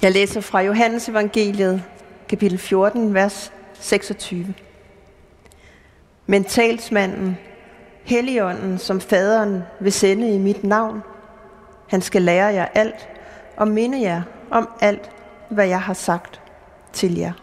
Jeg læser fra Johannes evangeliet, kapitel 14, vers 26. Men talsmanden, Helligånden, som faderen vil sende i mit navn, han skal lære jer alt og minde jer om alt, hvad jeg har sagt til jer.